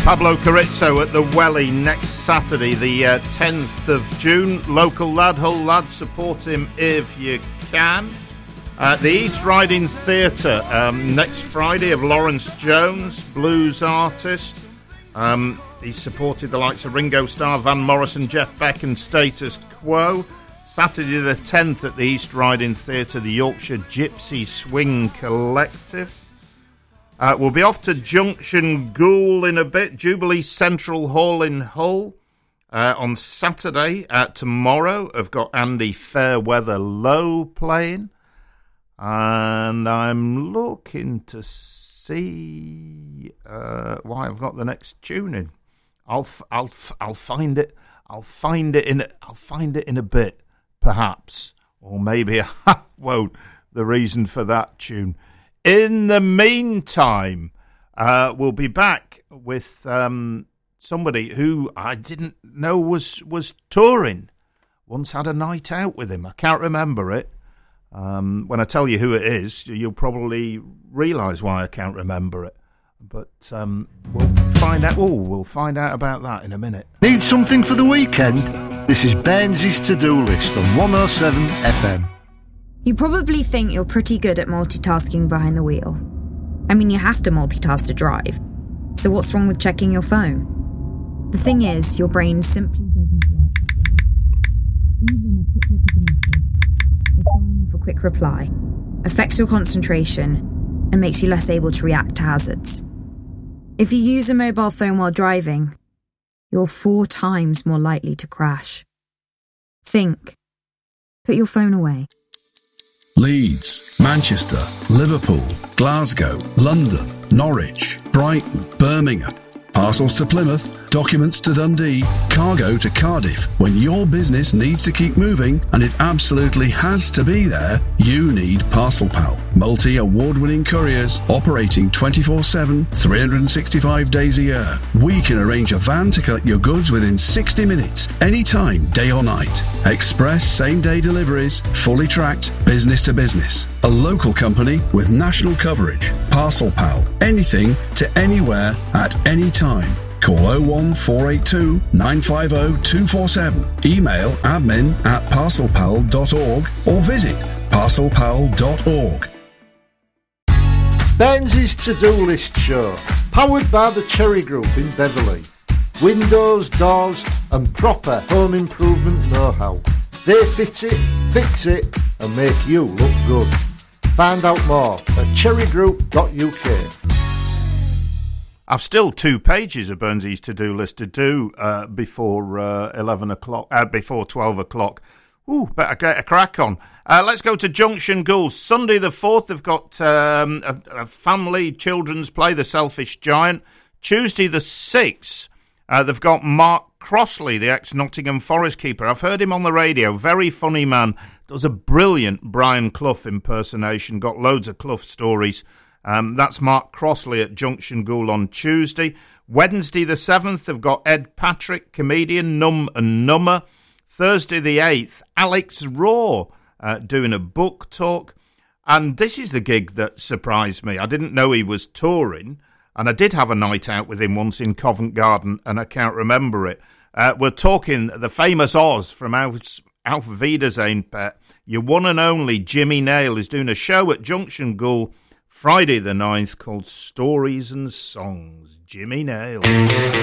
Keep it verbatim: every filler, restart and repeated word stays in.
Pablo Carrizzo at the Welly next Saturday, the uh, tenth of June. Local lad, Hull lad, support him if you can. Uh, the East Riding Theatre um, next Friday of Lawrence Jones, blues artist. Um, he supported the likes of Ringo Starr, Van Morrison, Jeff Beck and Status Quo. Saturday the tenth at the East Riding Theatre, the Yorkshire Gypsy Swing Collective. Uh, we'll be off to Junction Ghoul in a bit. Jubilee Central Hall in Hull uh, on Saturday. Uh, tomorrow, I've got Andy Fairweather Low playing. And I'm looking to see uh, why I've got the next tune in. I'll f- I'll f- I'll find it. I'll find it in. A, I'll find it in a bit, perhaps, or maybe I won't. The reason for that tune. In the meantime, uh, we'll be back with um, somebody who I didn't know was, was touring. Once had a night out with him. I can't remember it. Um, when I tell you who it is, you'll probably realise why I can't remember it. But um, we'll find out. Oh, we'll find out about that in a minute. Need something for the weekend? This is Baines's to-do list on one oh seven F M. You probably think you're pretty good at multitasking behind the wheel. I mean, you have to multitask to drive. So what's wrong with checking your phone? The thing is, your brain simply doesn't work. Even a quick look at the message, or firing off a quick reply, affects your concentration and makes you less able to react to hazards. If you use a mobile phone while driving, you're four times more likely to crash. Think. Put your phone away. Leeds, Manchester, Liverpool, Glasgow, London, Norwich, Brighton, Birmingham. Parcels to Plymouth, documents to Dundee, cargo to Cardiff. When your business needs to keep moving, and it absolutely has to be there, you need Parcel Pal. Multi-award-winning couriers operating twenty-four seven, three hundred sixty-five days a year. We can arrange a van to collect your goods within sixty minutes, anytime, day or night. Express same-day deliveries, fully tracked, business to business. A local company with national coverage. Parcel Pal. Anything to anywhere at any time. Call oh one four eight two, nine five oh, two four seven. Email admin at parcelpal dot org or visit parcel pal dot org. Baines's to-do list show, powered by the Cherry Group in Beverley. Windows, doors and proper home improvement know-how. They fit it, fix it and make you look good. Find out more at cherry group dot u k. I've still two pages of Burnsy's to-do list to do uh, before uh, eleven o'clock, uh, before twelve o'clock. Ooh, better get a crack on. Uh, let's go to Junction Ghoul. Sunday the fourth, they've got um, a, a family children's play, The Selfish Giant. Tuesday the sixth, uh, they've got Mark Crossley, the ex-Nottingham Forest keeper. I've heard him on the radio. Very funny man. Does a brilliant Brian Clough impersonation. Got loads of Clough stories. Um, that's Mark Crossley at Junction Ghoul on Tuesday. Wednesday the seventh, they've got Ed Patrick, comedian, Num and Nummer. Thursday the eighth, Alex Raw uh, doing a book talk. And this is the gig that surprised me. I didn't know he was touring, and I did have a night out with him once in Covent Garden, and I can't remember it. Uh, we're talking the famous Oz from Auf, Auf Wiedersehen, Pet. Your one and only Jimmy Nail is doing a show at Junction Ghoul Friday the ninth called Stories and Songs. Jimmy Nail.